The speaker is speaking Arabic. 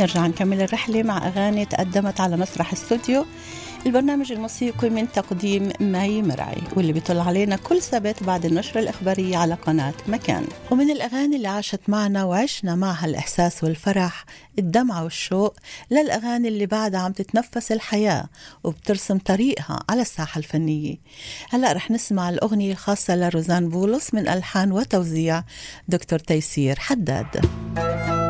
نرجع نكمل الرحلة مع أغاني تقدمت على مسرح استوديو، البرنامج الموسيقي من تقديم ماي مرعي، واللي بيطل علينا كل سبت بعد النشرة الإخبارية على قناة مكان. ومن الأغاني اللي عاشت معنا وعشنا معها الإحساس والفرح، الدمعة والشوق، للأغاني اللي بعدها عم تتنفس الحياة وبترسم طريقها على الساحة الفنية. هلأ رح نسمع الأغنية الخاصة لروزان بولس من ألحان وتوزيع دكتور تيسير حداد.